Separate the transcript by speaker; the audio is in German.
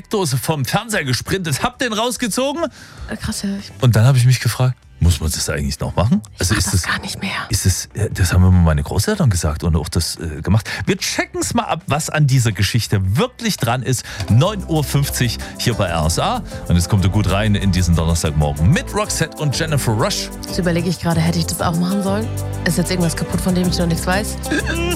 Speaker 1: Steckdose vom Fernseher gesprintet, hab den rausgezogen.
Speaker 2: Krass, ja.
Speaker 1: Und dann habe ich mich gefragt, muss man das eigentlich noch machen?
Speaker 2: Also ist das gar nicht mehr.
Speaker 1: Das haben mir meine Großeltern gesagt und auch das gemacht. Wir checken es mal ab, was an dieser Geschichte wirklich dran ist. 9:50 Uhr hier bei RSA. Und jetzt kommt ihr gut rein in diesen Donnerstagmorgen mit Roxette und Jennifer Rush.
Speaker 2: Jetzt überlege ich gerade, hätte ich das auch machen sollen? Ist jetzt irgendwas kaputt, von dem ich noch nichts weiß?